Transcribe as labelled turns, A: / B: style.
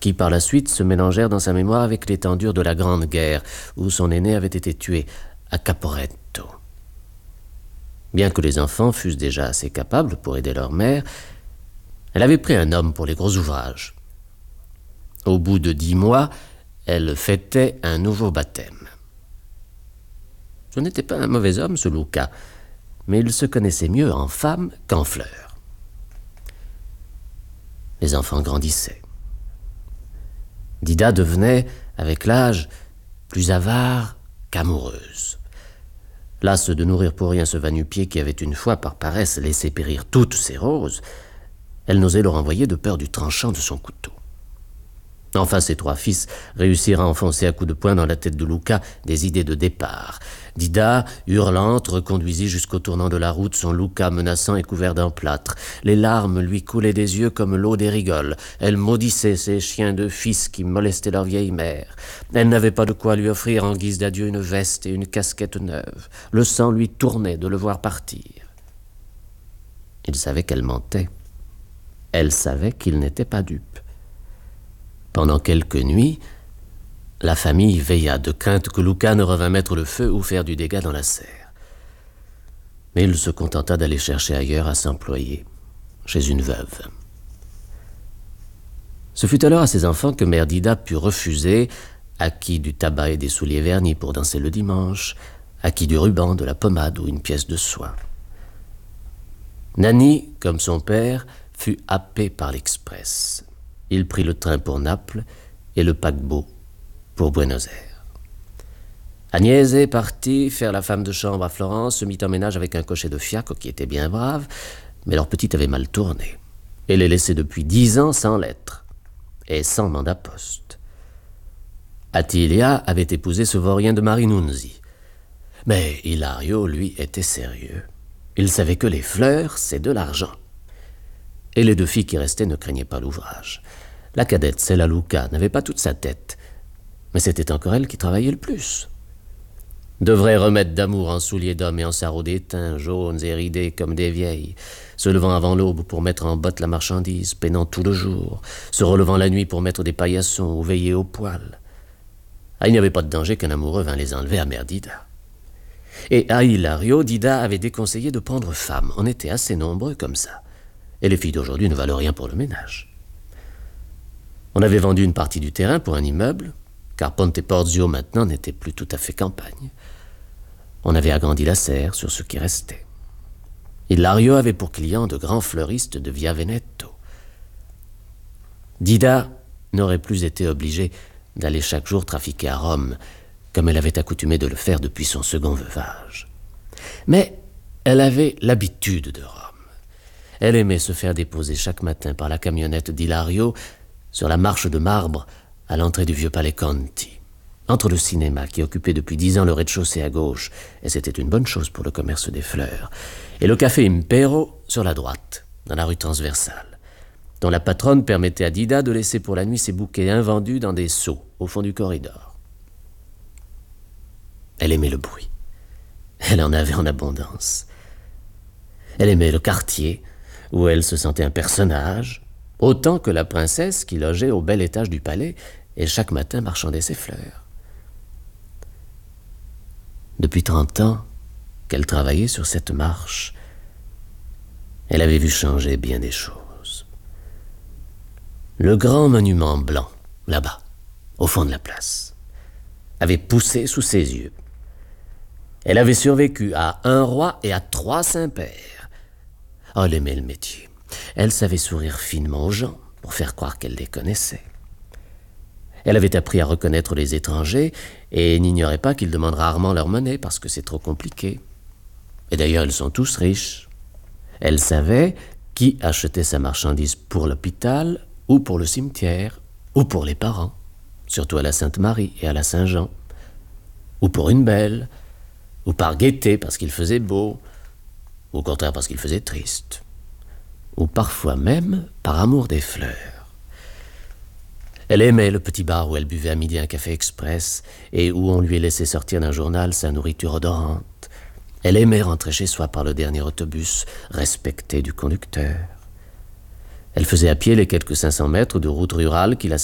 A: qui par la suite se mélangèrent dans sa mémoire avec l'étendure de la Grande Guerre, où son aîné avait été tué à Caporetto. Bien que les enfants fussent déjà assez capables pour aider leur mère, elle avait pris un homme pour les gros ouvrages. Au bout de 10 mois, elle fêtait un nouveau baptême. Ce n'était pas un mauvais homme, ce Luca, mais il se connaissait mieux en femme qu'en fleurs. Les enfants grandissaient. Dida devenait, avec l'âge, plus avare qu'amoureuse. Lasse de nourrir pour rien ce va-nu-pied qui avait une fois, par paresse, laissé périr toutes ses roses, elle n'osait le renvoyer de peur du tranchant de son couteau. Enfin, ses 3 fils réussirent à enfoncer à coups de poing dans la tête de Luca des idées de départ. Dida, hurlante, reconduisit jusqu'au tournant de la route son Luca menaçant et couvert d'un plâtre. Les larmes lui coulaient des yeux comme l'eau des rigoles. Elle maudissait ses chiens de fils qui molestaient leur vieille mère. Elle n'avait pas de quoi lui offrir en guise d'adieu une veste et une casquette neuve. Le sang lui tournait de le voir partir. Il savait qu'elle mentait. Elle savait qu'il n'était pas dupe. Pendant quelques nuits, la famille veilla de crainte que Luca ne revînt mettre le feu ou faire du dégât dans la serre. Mais il se contenta d'aller chercher ailleurs à s'employer, chez une veuve. Ce fut alors à ses enfants que mère Dida put refuser, acquis du tabac et des souliers vernis pour danser le dimanche, acquis du ruban, de la pommade ou une pièce de soie. Nanni, comme son père, fut happé par l'express. Il prit le train pour Naples et le paquebot pour Buenos Aires. Agnese partit faire la femme de chambre à Florence, se mit en ménage avec un cocher de fiacre qui était bien brave, mais leur petite avait mal tourné. Elle les laissait depuis 10 ans sans lettres et sans mandat poste. Attilia avait épousé ce vaurien de Marinunzi. Mais Hilario, lui, était sérieux. Il savait que les fleurs, c'est de l'argent. Et les 2 filles qui restaient ne craignaient pas l'ouvrage. La cadette, celle à Luca, n'avait pas toute sa tête, mais c'était encore elle qui travaillait le plus. De vrais remèdes d'amour en souliers d'homme et en sarraux d'étain, jaunes et ridés comme des vieilles, se levant avant l'aube pour mettre en botte la marchandise, peinant tout le jour, se relevant la nuit pour mettre des paillassons ou veiller au poêle. Ah, il n'y avait pas de danger qu'un amoureux vînt les enlever à mère Dida. Et à Hilario, Dida avait déconseillé de prendre femme. On était assez nombreux comme ça. Et les filles d'aujourd'hui ne valent rien pour le ménage. On avait vendu une partie du terrain pour un immeuble, car Ponte Porzio maintenant n'était plus tout à fait campagne. On avait agrandi la serre sur ce qui restait. Hilario avait pour clients de grands fleuristes de Via Veneto. Dida n'aurait plus été obligée d'aller chaque jour trafiquer à Rome, comme elle avait accoutumé de le faire depuis son second veuvage. Mais elle avait l'habitude de Rome. Elle aimait se faire déposer chaque matin par la camionnette d'Hilario sur la marche de marbre à l'entrée du vieux palais Conti, entre le cinéma qui occupait depuis 10 ans le rez-de-chaussée à gauche, et c'était une bonne chose pour le commerce des fleurs, et le café Impero sur la droite, dans la rue transversale, dont la patronne permettait à Dida de laisser pour la nuit ses bouquets invendus dans des seaux au fond du corridor. Elle aimait le bruit. Elle en avait en abondance. Elle aimait le quartier, où elle se sentait un personnage, autant que la princesse qui logeait au bel étage du palais et chaque matin marchandait ses fleurs. Depuis 30 ans qu'elle travaillait sur cette marche, elle avait vu changer bien des choses. Le grand monument blanc, là-bas, au fond de la place, avait poussé sous ses yeux. Elle avait survécu à un roi et à 3 saints-pères. Oh, elle aimait le métier. Elle savait sourire finement aux gens pour faire croire qu'elle les connaissait. Elle avait appris à reconnaître les étrangers et n'ignorait pas qu'ils demandent rarement leur monnaie parce que c'est trop compliqué. Et d'ailleurs, ils sont tous riches. Elle savait qui achetait sa marchandise pour l'hôpital ou pour le cimetière ou pour les parents, surtout à la Sainte-Marie et à la Saint-Jean, ou pour une belle, ou par gaieté parce qu'il faisait beau, ou au contraire parce qu'il faisait triste, ou parfois même par amour des fleurs. Elle aimait le petit bar où elle buvait à midi un café express et où on lui laissait sortir d'un journal sa nourriture odorante. Elle aimait rentrer chez soi par le dernier autobus, respectée du conducteur. Elle faisait à pied les quelques 500 mètres de route rurale qui la